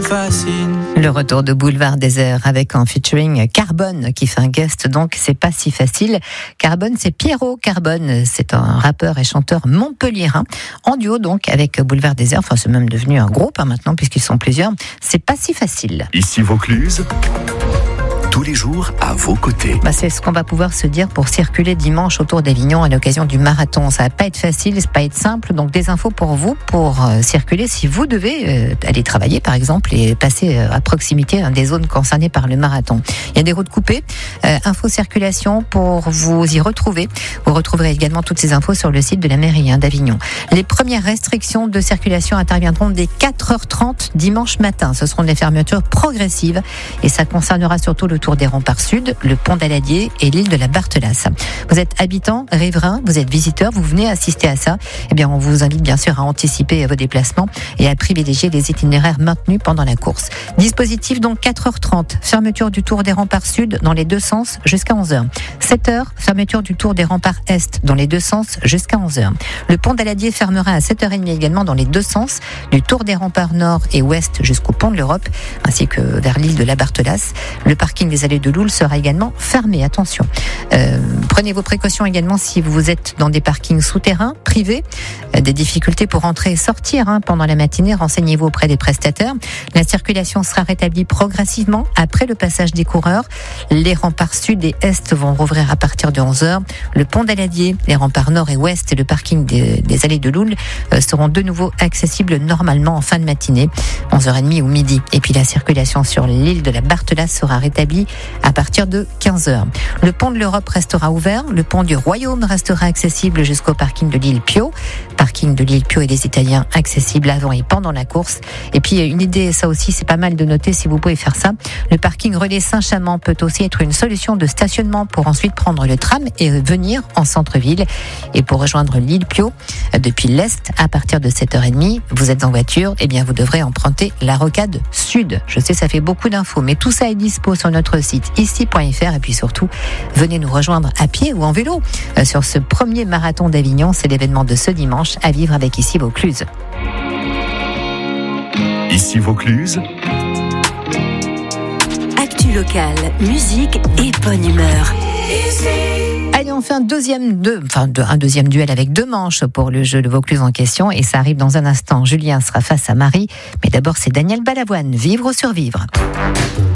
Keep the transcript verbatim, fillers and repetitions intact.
fascine. Le retour de Boulevard Désert avec en featuring Carbone qui fait un guest, donc c'est pas si facile. Carbone, c'est Pierrot Carbone, c'est un rappeur et chanteur montpelliérain, en duo donc avec Boulevard Désert, enfin c'est même devenu un groupe hein, maintenant puisqu'ils sont plusieurs, c'est pas si facile. Ici Vaucluse, tous les jours à vos côtés. Bah c'est ce qu'on va pouvoir se dire pour circuler dimanche autour d'Avignon à l'occasion du marathon. Ça va pas être facile, ça va pas être simple, donc des infos pour vous pour euh, circuler si vous devez euh, aller travailler par exemple et passer euh, à proximité hein, des zones concernées par le marathon. Il y a des routes coupées, euh, info circulation pour vous y retrouver. Vous retrouverez également toutes ces infos sur le site de la mairie hein, d'Avignon. Les premières restrictions de circulation interviendront dès quatre heures trente dimanche matin. Ce seront des fermetures progressives et ça concernera surtout le tour des remparts sud, le pont d'Aladier et l'île de la Barthelasse. Vous êtes habitant, riverain, vous êtes visiteur, vous venez assister à ça, eh bien on vous invite bien sûr à anticiper vos déplacements et à privilégier les itinéraires maintenus pendant la course. Dispositif donc quatre heures trente, fermeture du tour des remparts sud dans les deux sens jusqu'à onze heures. sept heures, fermeture du tour des remparts est dans les deux sens jusqu'à onze heures. Le pont d'Aladier fermera à sept heures trente également dans les deux sens, du tour des remparts nord et ouest jusqu'au pont de l'Europe, ainsi que vers l'île de la Barthelasse. Le parking des allées de Loul sera également fermé, attention. Euh, prenez vos précautions également si vous êtes dans des parkings souterrains, privés, euh, des difficultés pour entrer et sortir hein, pendant la matinée, renseignez-vous auprès des prestataires. La circulation sera rétablie progressivement après le passage des coureurs. Les remparts sud et est vont rouvrir à partir de onze heures. Le pont d'Aladier, les remparts nord et ouest et le parking des, des allées de Loul euh, seront de nouveau accessibles normalement en fin de matinée, onze heures trente ou midi. Et puis la circulation sur l'île de la Barthelasse sera rétablie à partir de quinze heures. Le pont de l'Europe restera ouvert, le pont du Royaume restera accessible jusqu'au parking de l'île Pio. Parking de l'île Pio et des Italiens accessibles avant et pendant la course. Et puis une idée, ça aussi c'est pas mal de noter si vous pouvez faire ça. Le parking Relais Saint-Chamond peut aussi être une solution de stationnement pour ensuite prendre le tram et venir en centre-ville. Et pour rejoindre l'île Pio, depuis l'Est, à partir de sept heures trente, vous êtes en voiture, et bien vous devrez emprunter la rocade sud. Je sais, ça fait beaucoup d'infos, mais tout ça est dispo sur notre site ici point f r et puis surtout, venez nous rejoindre à pied ou en vélo euh, sur ce premier marathon d'Avignon. C'est l'événement de ce dimanche à vivre avec Ici Vaucluse. Ici Vaucluse. Actu locale, musique et bonne humeur. Allez, on fait un deuxième, deux, enfin, un deuxième duel avec deux manches pour le jeu de Vaucluse en question et ça arrive dans un instant. Julien sera face à Marie, mais d'abord c'est Daniel Balavoine, Vivre ou survivre.